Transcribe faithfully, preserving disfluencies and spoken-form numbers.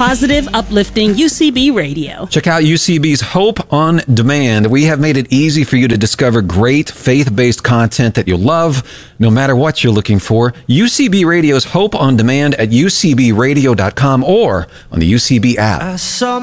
positive, uplifting U C B radio. Check out U C B's Hope on Demand. We have made it easy for you to discover great faith-based content that you'll love, no matter what you're looking for. U C B Radio's Hope on Demand at u c b radio dot com or on the U C B app. I saw